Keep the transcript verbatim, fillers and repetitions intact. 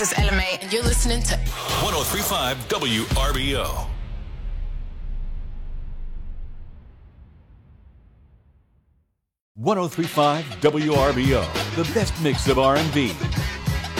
This is Ella May, and you're listening to one oh three point five W R B O. one oh three point five W R B O, the best mix of R and B,